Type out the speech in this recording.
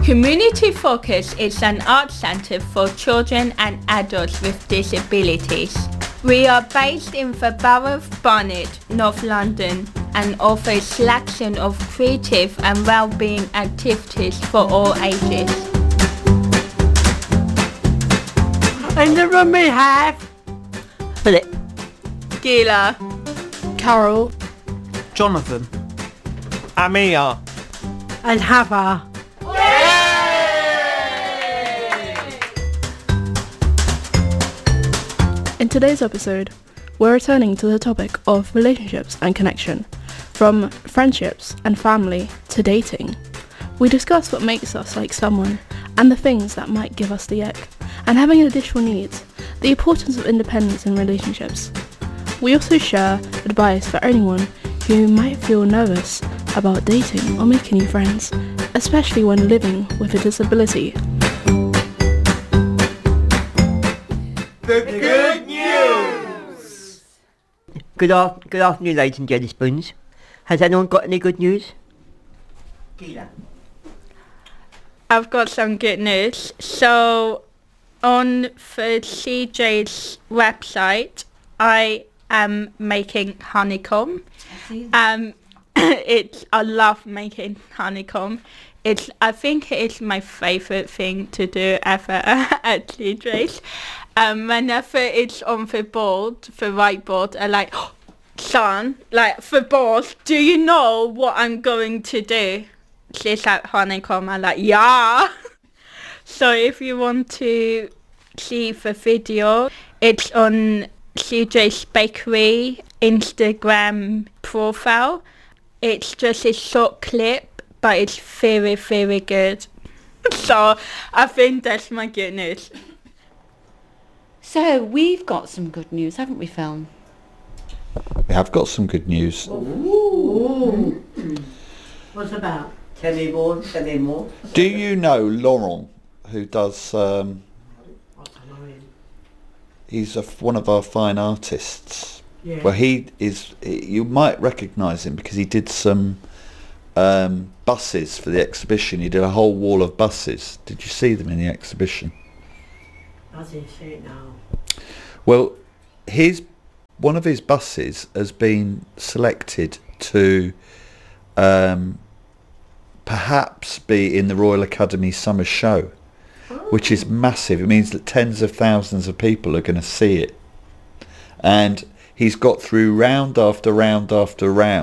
Community Focus is an art centre for children and adults with disabilities. We are based in the Borough of Barnet, North London, and offer a selection of creative and well-being activities for all ages. In the room we have Philip, Gila, Carol, Jonathan, Amia, and Hava. In today's episode, we're returning to the topic of relationships and connection, from friendships and family to dating. We discuss what makes us like someone and the things that might give us the ick, and having additional needs, the importance of independence in relationships. We also share advice for anyone who might feel nervous about dating or making new friends, especially when living with a disability. The good news! good afternoon, ladies and jelly spoons. Has anyone got any good news? Gila. I've got some good news. So, on the CJ's website, I am making honeycomb. I love making honeycomb. I think it's my favourite thing to do ever at CJ's. Whenever it's on the board, the whiteboard, I like, son, like the boss, do you know what I'm going to do? She's like, honeycomb. I'm like, yeah. So if you want to see the video, it's on CJ's Bakery Instagram profile. It's just a short clip, but it's very, very good. So I think that's my good news. So we've got some good news, haven't we, Phil? We have got some good news. Ooh. What's about? Tell me more. Do you know Laurent, who does... he's one of our fine artists. Yeah. Well, you might recognise him because he did some buses for the exhibition. He did a whole wall of buses. Did you see them in the exhibition? I didn't see it now. Well, one of his buses has been selected to perhaps be in the Royal Academy Summer Show, which is massive. It means that tens of thousands of people are going to see it. And he's got through round after round